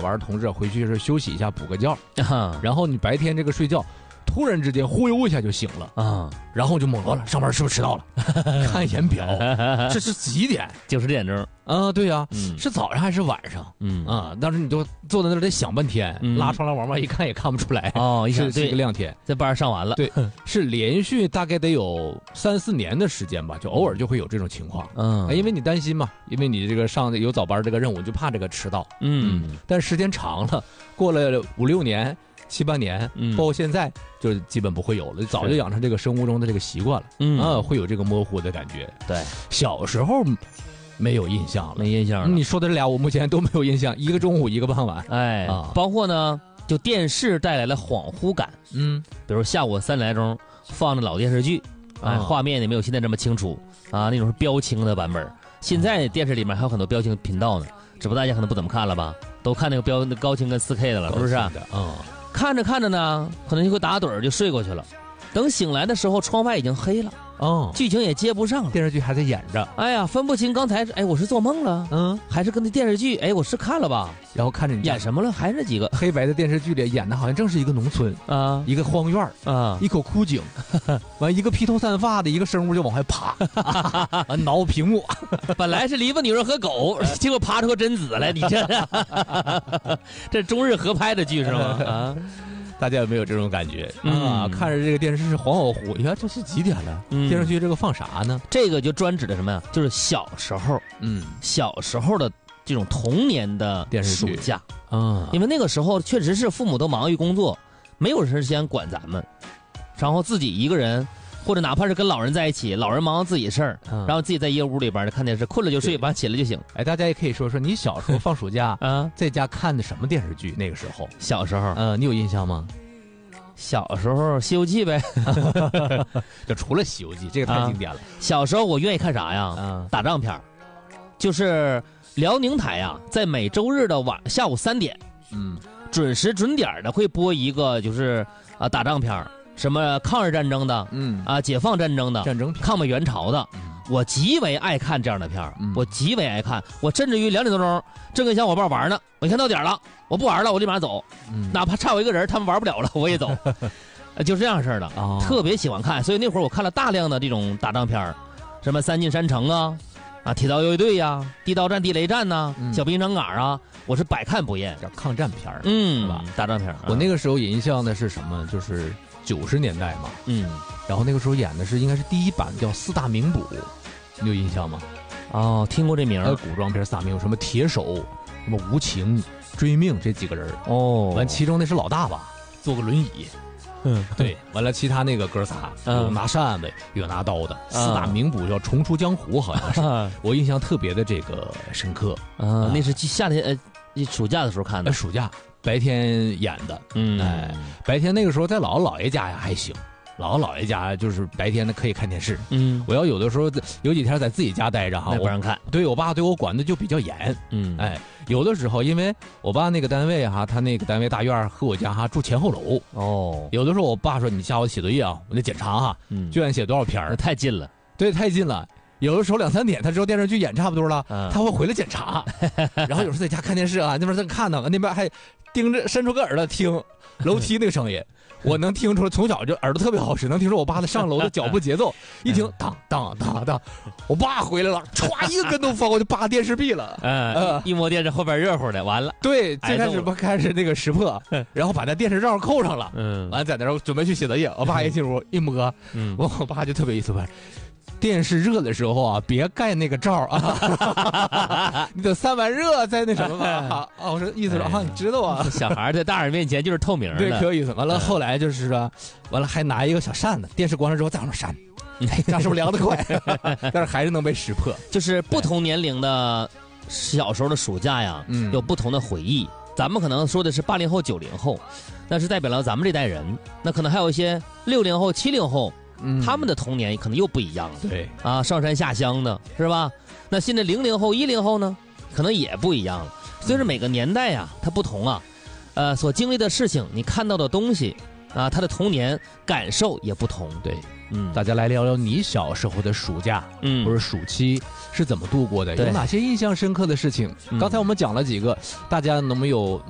完同志回去是休息一下补个觉，然后你白天这个睡觉突然之间忽悠一下就醒了啊，然后就懵了，上班是不是迟到了？看一眼表，这是几点 ？90点钟啊？对呀，是早上还是晚上？当时你就坐在那儿得想半天，拉窗帘往外一看也看不出来哦， 是一个亮天。 这班上完了， 对，是连续大概得有3、4年的时间吧，就偶尔就会有这种情况。因为你担心嘛，因为你这个上有早班这个任务，就怕这个迟到。但是时间长了，过了5、6年。7、8年，包括现在就基本不会有了，早就养成这个生物钟的这个习惯了。会有这个模糊的感觉。 对， 小时候没有印象了， 没印象了。 你说的这俩，我目前都没有印象，一个中午，一个傍晚。 包括呢，就电视带来了恍惚感。比如下午3点来钟放着老电视剧，画面也没有现在这么清楚啊，那种是标清的版本。现在电视里面还有很多标清频道呢，只不过大家可能不怎么看了吧，都看那个高清跟4K 的了，是不是？看着看着呢，可能就会打盹就睡过去了。等醒来的时候，窗外已经黑了，剧情也接不上了， 电视剧还在演着。 哎呀，分不清刚才我是做梦了，还是跟那电视剧，我是看了吧？ 然后看着你演什么了？还是几个黑白的电视剧里演的好像正是一个农村啊，一个荒院啊，一口枯井，完一个披头散发的一个生物就往外爬，挠屏幕。 本来是篱笆女人和狗，结果爬出个贞子来，你这中日合拍的剧是吗？ 大家有没有这种感觉啊？看着这个电视是恍恍惚，你看这是几点了？电视剧这个放啥呢？ 这个就专指的什么呀？就是小时候，小时候的这种童年的电视暑假啊，因为那个时候确实是父母都忙于工作，没有时间管咱们，然后自己一个人。或者哪怕是跟老人在一起，老人忙自己事儿，然后自己在一个屋里边看电视，困了就睡，完起来就醒。 大家也可以说说你小时候放暑假在家看的什么电视剧？那个时候， 小时候， 你有印象吗？ 小时候《西游记》呗， 就除了《西游记》，这个太经典了。 小时候我愿意看啥呀？打仗片，就是辽宁台呀，在每周日的下午3点，准时准点的会播一个就是打仗片。什么抗日战争的，解放战争的， 战争片， 抗美援朝的，我极为爱看这样的片儿，我极为爱看。我甚至于2点多钟正跟小伙伴玩呢，我一看到点了，我不玩了，我立马走，哪怕差我一个人，他们玩不了了，我也走，就是这样式的，特别喜欢看。所以那会儿我看了大量的这种打仗片儿，什么三进山城铁道游击队呀，地道战、地雷战呐，小兵张嘎啊，我是百看不厌。 叫抗战片儿， 是吧？打仗片儿。 我那个时候印象的是什么？就是90年代嘛，然后那个时候演的是应该是第一版叫4大名捕，你有印象吗？ 听过这名儿。 古装片4大名捕，什么铁手、什么无情、追命这几个人完其中那是老大吧，坐个轮椅。对，完了，其他那个哥仨有拿扇子，有拿刀的。4大名捕叫重出江湖，好像是。我印象特别的这个深刻。 那是夏天暑假的时候看的。 暑假白天演的。白天那个时候在姥姥姥爷家呀还行，姥姥姥爷家就是白天的可以看电视。我要有的时候有几天在自己家待着哈， 那不让看。 对，我爸对我管的就比较严。有的时候因为我爸那个单位他那个单位大院和我家住前后楼。有的时候我爸说你下午写作业我得检查就愿写多少篇太近了。 对，太近了。有的时候2、3点，他知道电视剧演差不多了，他会回来检查。然后有时候在家看电视那边正看呢，那边还盯着伸出个耳朵听楼梯那个声音。我能听出来，从小就耳朵特别好使，能听出我爸的上楼的脚步节奏。一听当当当当，我爸回来了，歘一个跟头翻过去扒电视壁了。 一摸电视后边热乎的，完了。 对，最开始那个识破，然后把那电视罩扣上了。完在那儿准备去写作业，我爸一进屋一摸，我爸就特别意思问。电视热的时候别盖那个罩你得散完热再那什么吧。我说意思说你知道小孩在大人面前就是透明的， 对，可有意思。完了后来就是说，完了还拿一个小扇子，电视关了之后再往上扇，这样是不是凉得快？但是还是能被识破。 就是不同年龄的小时候的暑假呀，有不同的回忆。咱们可能说的是80后、90后，那是代表了咱们这代人。那可能还有一些60后、70后。他们的童年可能又不一样了， 对上山下乡的是吧？那现在00后、10后呢，可能也不一样了。所以说每个年代它不同所经历的事情，你看到的东西他的童年感受也不同。 对，大家来聊聊你小时候的暑假，或者暑期是怎么度过的？有哪些印象深刻的事情？刚才我们讲了几个，大家能没有